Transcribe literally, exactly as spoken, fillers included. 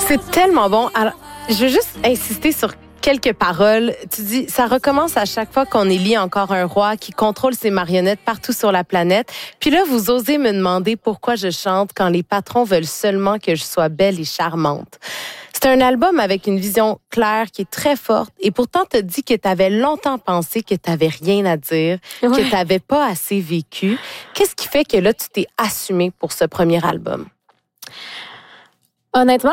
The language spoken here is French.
C'est tellement bon. Alors, je veux juste insister sur quelques paroles. Tu dis, ça recommence à chaque fois qu'on élit encore un roi qui contrôle ses marionnettes partout sur la planète. Puis là, vous osez me demander pourquoi je chante quand les patrons veulent seulement que je sois belle et charmante. C'est un album avec une vision claire qui est très forte et pourtant t'as dit que t'avais longtemps pensé que t'avais rien à dire, ouais. que t'avais pas assez vécu. Qu'est-ce qui fait que là, tu t'es assumée pour ce premier album? Honnêtement,